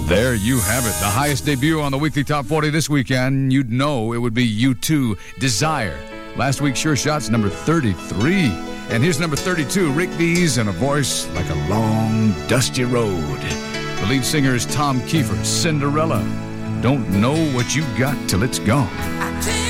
There you have it. The highest debut on the Weekly Top 40 this weekend. You'd know it would be U2, Desire. Last week's Sure Shots, number 33. And here's number 32, Rick Dees, and a voice like a long, dusty road. The lead singer is Tom Kiefer, Cinderella. Don't know what you got till it's gone.